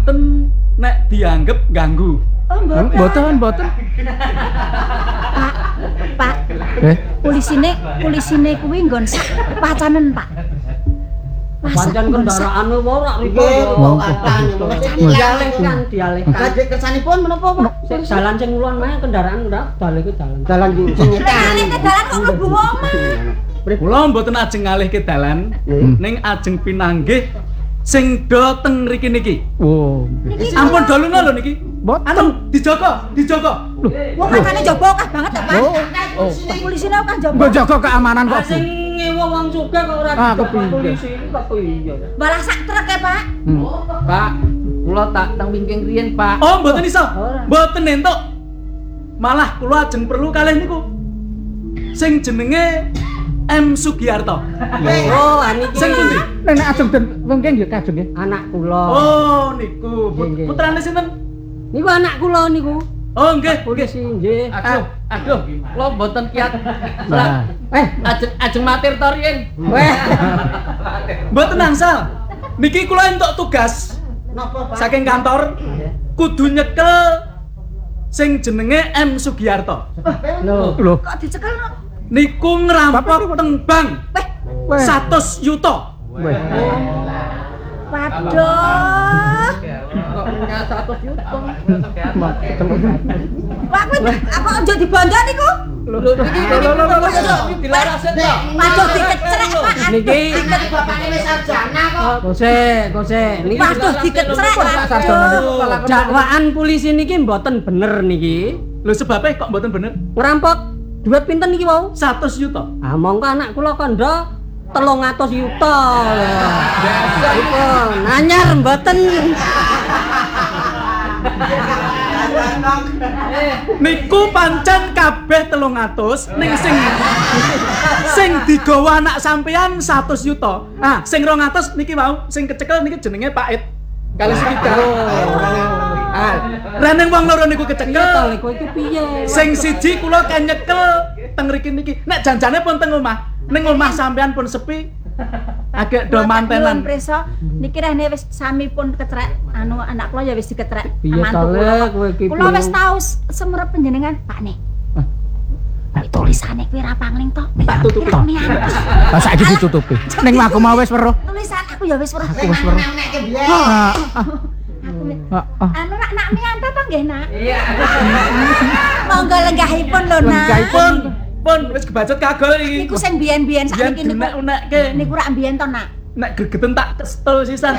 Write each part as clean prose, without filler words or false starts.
ngapunten nek dianggep ganggu. Oh, mboten. Pak. Polisine kuwi nggon pacanen, Pak. Pancen kendaraan ora riko. Dialihkan. Kersanipun menapa, Pak? Dalan sing ngulon mah kendaraan ora dal iku dalan. Dalan sing Ngalih ke dalan kok mlebu omah. Kula mboten ajeng ngalihke dalan, ning ajeng pinanggih sing do teng mriki niki. Oh. Ampun do lunga lho niki. Anu dijogo. Wong katane jaba akeh banget ta, Pak. Polisine akeh jaba. Mbok jaga keamanan kok. Sing ngewo wong sugih kok ora polisi iki kok iya. Malah sak truk e, Pak. Pak, kula tak teng wingking riyen, Pak. Oh, mboten iso. Mboten entuk. Malah kula ajeng perlu kalih niku. Sing jenenge M Sugiarto. Oh, aniki. Sing pundi? Nek ajeng den wingking ya kajeng nggih. Anak kula. Oh, niku. Putrane sinten? Niku anak kula niku. Oh, nggih, Polisi nggih. Aduh, kula mboten kiat. Ajeng matir to riyen. Weh. Mboten angsal. Niki kula entuk tugas napa, Pak? saking kantor kudu nyekel sing jenenge M Sugiarto. Lho. Kok dicekel no? Niku ngerampok teng bank 100 yuta. Waduh. Kok punya 100 yuta. Pak kuwi apa aja dibondo niku? Lho, iki dilarase to. Waduh dikecrek, Pak. Niki Bapakne wis sarjana kok. Kose. Niki Waduh dikecrek, waduh. dakwaan polisi niki mboten bener niki. Lho sebabe kok mboten bener? Ngerampok duit pinten niki wau? 100 yuta. Ah mongko anak kula kandha 300 yuta. Dasaripun anyar mboten. Niku pancen kabeh 300 ning sing digawa anak sampean 100 yuta. Ah, sing 200 niki wau, sing kecekel niki jenenge Pait. Kali sekitar. Ah, reneng wong loro niku kecekel. Niku iki piye? Sing siji kula kan nyekel teng mriki niki. Nek janjane pun teng omah. Ning omah sampean pun sepi. Agak do mantenan. Preso, niki rene wis sami pun kecrek. Anu anak kula ya wis diketrek. Piye tale kowe iki? Kula wis tau semerep panjenengan, Pak Ne. Tulisane kuwi ra pangling to. Tak tutupi. Lah saiki ditutupi. Ning aku mau wis weruh. Tulisan aku ya wis weruh. Aku wis weruh. Anu nak miyanto to nggih, Nak? Iya. Monggo lenggahipun lho, Nak. Pun wis kebacut kagol iki. Niku sing biyen-biyen sakniki niku. Unek-unekke. Niku rak biyen to, Nak. Nek gegeten tak kestel sisan.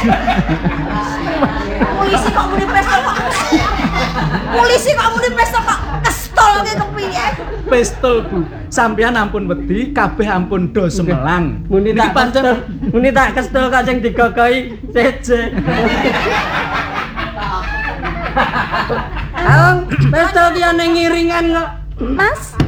Polisi kok muni pesta kok. Polisi kok muni pesta kok kestol ki kepiye? Pistol, Bu. Sampeyan ampun wedi, kabeh ampun do semelang. Muni tak kestel kok sing digogohi seje. Ang pesta ki ana ngiringan kok. Mas,